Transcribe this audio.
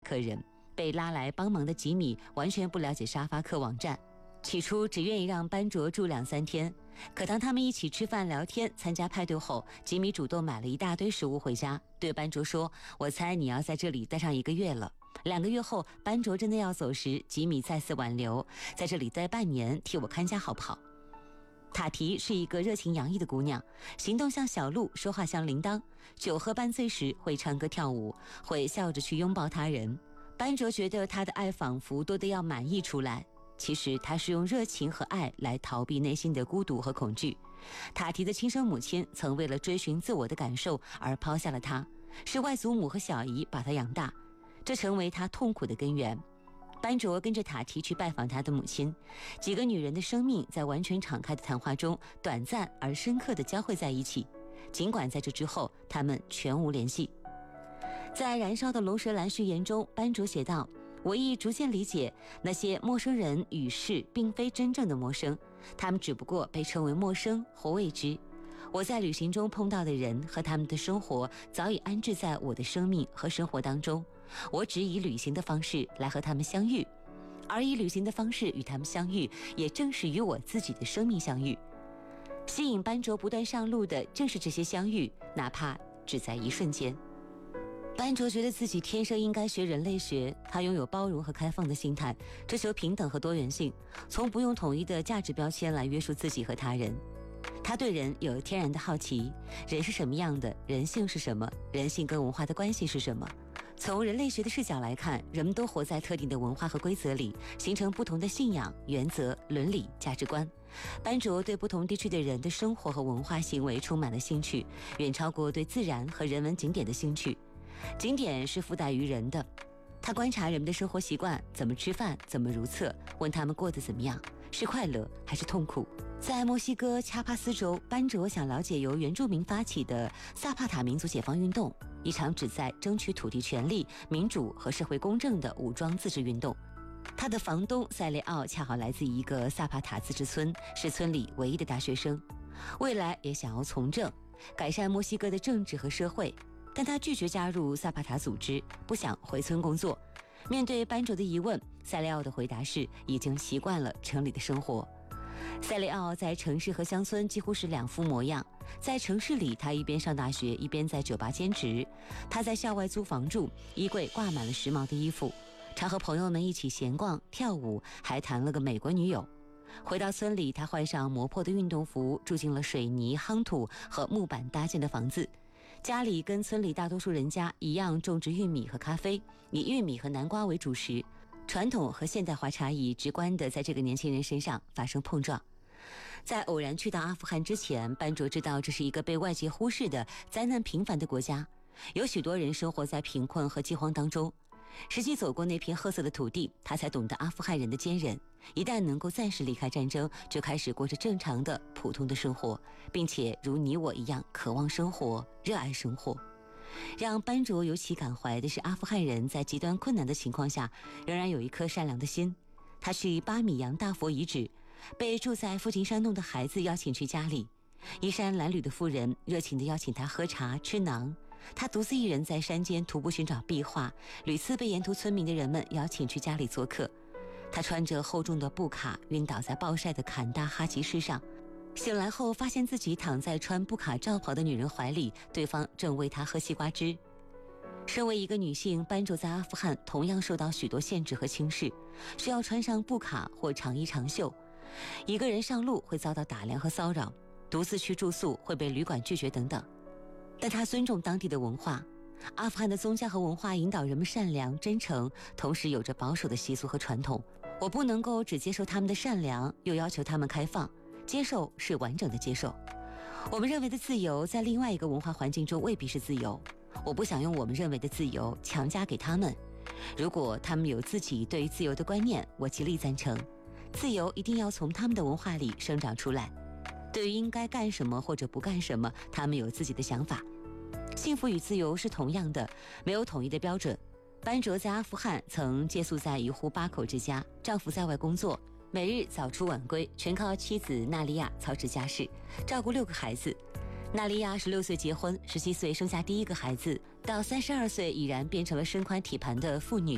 客人。被拉来帮忙的吉米完全不了解沙发客网站，起初只愿意让班卓住2-3天，可当他们一起吃饭聊天参加派对后，吉米主动买了一大堆食物回家，对班卓说，我猜你要在这里待上1个月了。2个月后，班卓真的要走时，吉米再次挽留，在这里待半年，替我看家好不好？塔提是一个热情洋溢的姑娘，行动像小鹿，说话像铃铛，酒喝半醉时会唱歌跳舞，会笑着去拥抱他人。班卓觉得她的爱仿佛多得要满溢出来，其实她是用热情和爱来逃避内心的孤独和恐惧。塔提的亲生母亲曾为了追寻自我的感受而抛下了她，是外祖母和小姨把她养大，这成为她痛苦的根源。班卓跟着塔提去拜访她的母亲，几个女人的生命在完全敞开的谈话中短暂而深刻地交汇在一起，尽管在这之后她们全无联系。在《燃烧的龙舌兰》序言中，班卓写道，我亦逐渐理解那些陌生人与事并非真正的陌生，他们只不过被称为陌生或未知。我在旅行中碰到的人和他们的生活早已安置在我的生命和生活当中，我只以旅行的方式来和他们相遇，而以旅行的方式与他们相遇，也正是与我自己的生命相遇。吸引班卓不断上路的正是这些相遇，哪怕只在一瞬间。班卓觉得自己天生应该学人类学，他拥有包容和开放的心态，追求平等和多元性，从不用统一的价值标签来约束自己和他人。他对人有天然的好奇，人是什么样的，人性是什么，人性跟文化的关系是什么。从人类学的视角来看，人们都活在特定的文化和规则里，形成不同的信仰、原则、伦理、价值观。班卓对不同地区的人的生活和文化行为充满了兴趣，远超过对自然和人文景点的兴趣。景点是附带于人的，他观察人们的生活习惯，怎么吃饭，怎么如厕，问他们过得怎么样，是快乐还是痛苦。在墨西哥恰帕斯州，班卓想了解由原住民发起的萨帕塔民族解放运动，一场旨在争取土地权利、民主和社会公正的武装自治运动。他的房东塞雷奥恰好来自一个萨帕塔自治村，是村里唯一的大学生，未来也想要从政，改善墨西哥的政治和社会，但他拒绝加入萨帕塔组织，不想回村工作。面对班卓的疑问，塞雷奥的回答是已经习惯了城里的生活。塞雷奥在城市和乡村几乎是两副模样，在城市里他一边上大学一边在酒吧兼职，他在校外租房住，衣柜挂满了时髦的衣服，常和朋友们一起闲逛跳舞，还谈了个美国女友。回到村里，他换上磨破的运动服，住进了水泥、夯土和木板搭建的房子。家里跟村里大多数人家一样种植玉米和咖啡，以玉米和南瓜为主食。传统和现代化差异直观地在这个年轻人身上发生碰撞。在偶然去到阿富汗之前，班卓知道这是一个被外界忽视的灾难频繁的国家，有许多人生活在贫困和饥荒当中。实际走过那片褐色的土地，他才懂得阿富汗人的坚韧，一旦能够暂时离开战争，就开始过着正常的普通的生活，并且如你我一样渴望生活，热爱生活。让班卓尤其感怀的是，阿富汗人在极端困难的情况下仍然有一颗善良的心。他去巴米扬大佛遗址，被住在附近山洞的孩子邀请去家里，衣衫褴褛的妇人热情地邀请他喝茶吃馕，他独自一人在山间徒步寻找壁画，屡次被沿途村民的人们邀请去家里做客。他穿着厚重的布卡晕倒在暴晒的坎大哈吉市上，醒来后发现自己躺在穿布卡罩袍的女人怀里，对方正喂她喝西瓜汁。身为一个女性，班卓在阿富汗同样受到许多限制和轻视，需要穿上布卡或长衣长袖，一个人上路会遭到打量和骚扰，独自去住宿会被旅馆拒绝等等。但她尊重当地的文化，阿富汗的宗教和文化引导人们善良真诚，同时有着保守的习俗和传统。我不能够只接受他们的善良，又要求他们开放，接受是完整的接受。我们认为的自由，在另外一个文化环境中未必是自由。我不想用我们认为的自由强加给他们。如果他们有自己对于自由的观念，我极力赞成。自由一定要从他们的文化里生长出来。对于应该干什么或者不干什么，他们有自己的想法。幸福与自由是同样的，没有统一的标准。班卓在阿富汗曾借宿在一户8口之家，丈夫在外工作，每日早出晚归，全靠妻子纳利亚操持家事，照顾6个孩子。纳利亚16岁结婚，17岁生下第一个孩子，到32岁已然变成了身宽体盘的妇女。